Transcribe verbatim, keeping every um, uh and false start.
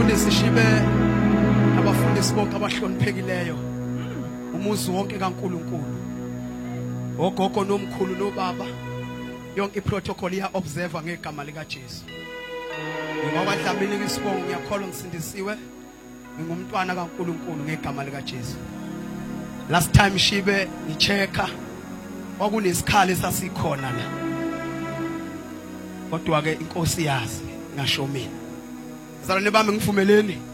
Mfundisi Shibe abafundisi bonke abahloniphekileyo umuzi wonke kaNkuluNkulu ogogo nomkhulu nobaba yonke iprotocol iya observe ngegama lika Jesu. Ngoba dlamini ngisibongo ngiyakholwa ngisindisiwe ngingumntwana kaNkuluNkulu ngegama lika Jesu. Last time Shibe ngichecka kwakunesikhali sasikhona la. Kodwa ke inkosi yazi ngasho mina. Zalwane bami ngivumeleni